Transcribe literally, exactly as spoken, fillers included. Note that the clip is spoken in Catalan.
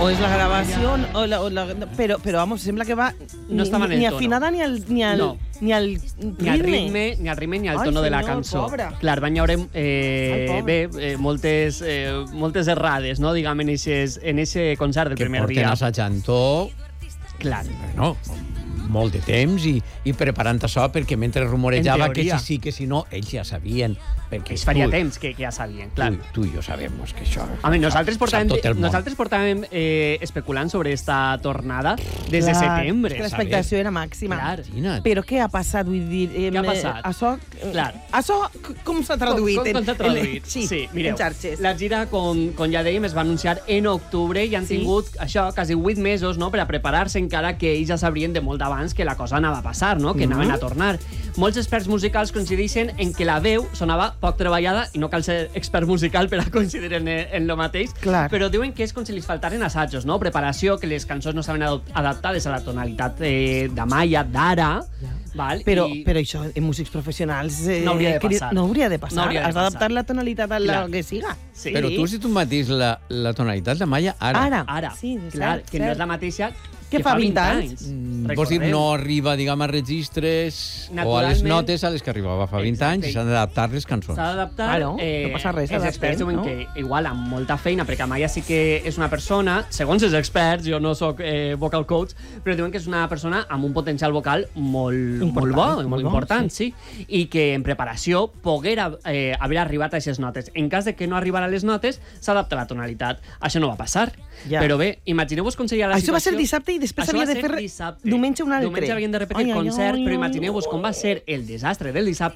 O és la gravació, o la, o la, però, però vamos, sembla que va ni, No estava en el ni tono. afinada ni al, ni al, No. ni al Ni al ritme, ni al ritme ni al Ai, tono de la senyor, cançó. pobre. Clar, van hi haure eh, Ai, bé, eh, moltes, eh, moltes errades, no? Diguem, en eixes, en eixe concert del Que primer porten dia. assajant-ho, Clar. bueno, molt de temps i, i preparant això perquè mentre rumorejava En que teoria. si sí, que si no, ells ja sabien. Perquè Es faria tu, temps que, que ja sabien, clar. Tu, tu i jo sabem que això... Home, nosaltres sap portàvem, tot el món. nosaltres portàvem eh, especulant sobre esta tornada des de Clar, setembre. és que ¿sabes? l'expectació era màxima. Clar. Imagina't. Però què ha passat? Vull dir, eh, Què ha passat? Això, Clar. això com s'ha traduït? Com, com, com s'ha en- traduït? En, sí, sí, mireu, en xarxes. la gira, com, com ja dèiem, es va anunciar en octubre i han Sí. tingut, això, quasi vuit mesos, no?, per a preparar-se, encara que ells ja sabrien de molt abans que la cosa anava a passar, no?, que Mhm. anaven a tornar. Molts experts musicals coincideixen en que la veu sonava poc treballada, i no cal ser expert musical per a coincidir en, en lo mateix, Clar. però diuen que és com si li faltaren assajos, no?, preparació, que les cançons no estaven adop- adaptades a la tonalitat eh, de Maya, d'ara, val? Però, I... però això, en músics professionals... Eh, No hauria de que- passar. No hauria de passar. No hauria de Has d'adaptar passar. la tonalitat a la Clar. que siga. Sí. Però tu si tu mateix la, la tonalitat de Maya ara... Ara. Ara, Sí, clar, cert, que no cert. és la mateixa Que fa vint anys. Mm, Vols dir, no arriba, diguem, a registres o a les Naturalment. notes a les que arribava fa vint Exacte. anys i s'han d'adaptar les cançons. S'ha d'adaptar. Claro, no passa res, Els s'adapten, experts diuen no? que igual amb molta feina, perquè Amaya sí que és una persona, segons els experts, jo no sóc eh, vocal coach, però diuen que és una persona amb un potencial vocal molt, Important, molt bo, molt molt bo, important, sí. sí, i que en preparació poguera eh, haver arribat a aquestes notes. En cas de que no arribara a les notes, s'adapta la tonalitat. Això no va passar. Ja. Però bé, imagineu-vos com seria la Això va situació... ser dissabte i després Això havia va de ser fer dissabte. diumenge un altre. Diumenge havien de repetir Ai, ai, concert, ai, però ai, imagineu-vos ai. com va ser el desastre del dissabte